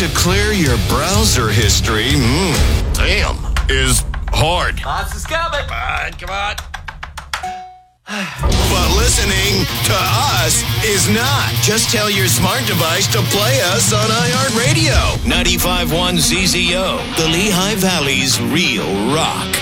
to clear your browser history, damn, is hard. Lots is coming. Come on. But listening to us is not. Just tell your smart device to play us on iHeartRadio. 95.1 ZZO, the Lehigh Valley's real rock.